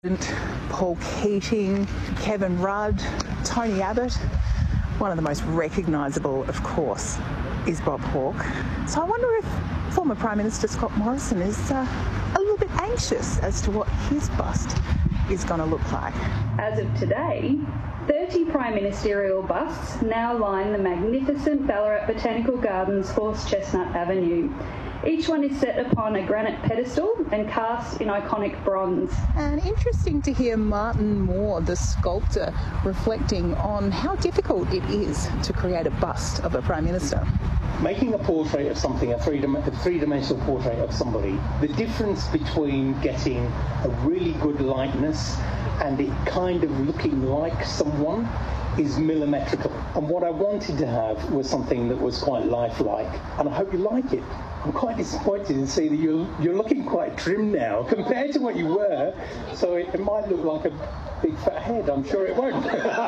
Paul Keating, Kevin Rudd, Tony Abbott. One of the most recognisable, of course, is Bob Hawke. So I wonder if former Prime Minister Scott Morrison is a little bit anxious as to what his bust is going to look like. As of today, 30 prime ministerial busts now line the magnificent Ballarat Botanical Gardens Horse Chestnut Avenue. Each one is set upon a granite pedestal and cast in iconic bronze. And interesting to hear Martin Moore, the sculptor, reflecting on how difficult it is to create a bust of a Prime Minister. Making a portrait of something, a three-dimensional portrait of somebody, the difference between getting a really good likeness and it kind of looking like someone is millimetrical. And what I wanted to have was something that was quite lifelike, and I hope you like it. I'm quite disappointed to see that you're looking quite trim now compared to what you were, so it might look like a big fat head. I'm sure it won't.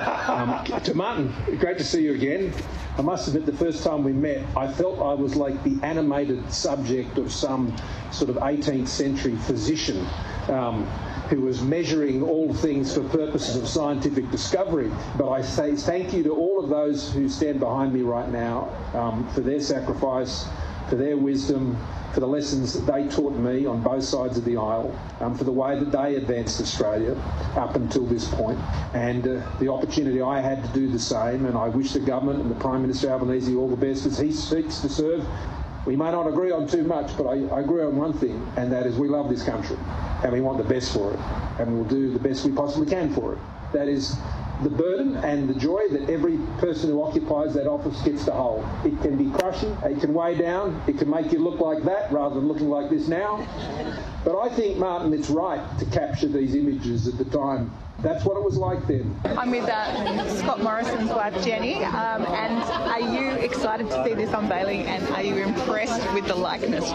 To Martin, great to see you again. I must admit, the first time we met, I felt I was like the animated subject of some sort of 18th century physician who was measuring all things for purposes of scientific discovery. But I say thank you to all of those who stand behind me right now for their sacrifice, for their wisdom, for the lessons that they taught me on both sides of the aisle, for the way that they advanced Australia up until this point, and the opportunity I had to do the same. And I wish the government and the Prime Minister Albanese all the best as he seeks to serve. We may not agree on too much, but I agree on one thing, and that is we love this country and we want the best for it, and we'll do the best we possibly can for it. That is the burden and the joy that every person who occupies that office gets to hold. It can be crushing, it can weigh down, it can make you look like that rather than looking like this now. But I think, Martin, it's right to capture these images at the time. That's what it was like then. I'm with Scott Morrison's wife, Jenny, and are you excited to see this unveiling, and are you impressed with the likeness?